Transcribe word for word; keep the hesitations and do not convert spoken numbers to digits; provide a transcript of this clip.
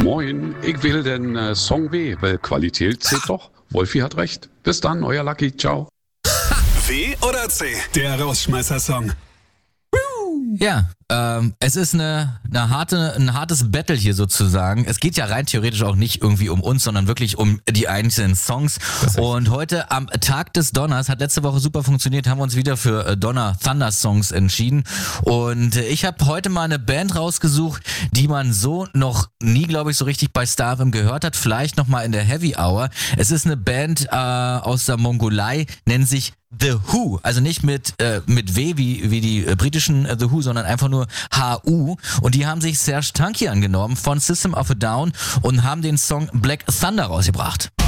Moin, ich wähle den äh, Song B, weil Qualität zählt doch. Wolfi hat recht. Bis dann, euer Lucky. Ciao. W oder C? Der Rausschmeißer-Song. Ja, ähm, es ist eine, eine harte, ein hartes Battle hier sozusagen. Es geht ja rein theoretisch auch nicht irgendwie um uns, sondern wirklich um die einzelnen Songs. Und heute am Tag des Donners, hat letzte Woche super funktioniert, haben wir uns wieder für äh, Donner Thunder Songs entschieden. Und äh, ich habe heute mal eine Band rausgesucht, die man so noch nie, glaube ich, so richtig bei Star F M gehört hat. Vielleicht noch mal in der Heavy Hour. Es ist eine Band äh, aus der Mongolei, nennt sich The Who, also nicht mit äh, mit W wie wie die äh, britischen äh, The Who, sondern einfach nur H U. Und die haben sich Serj Tankian genommen von System of a Down und haben den Song Black Thunder rausgebracht.